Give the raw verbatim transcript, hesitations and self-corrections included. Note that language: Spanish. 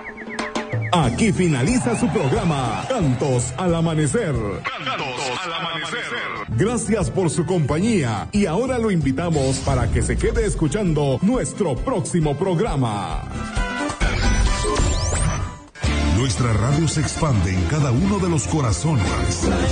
Aquí finaliza su programa Cantos al Amanecer. Cantos al Amanecer. Gracias por su compañía y ahora lo invitamos para que se quede escuchando nuestro próximo programa. Nuestra radio se expande en cada uno de los corazones.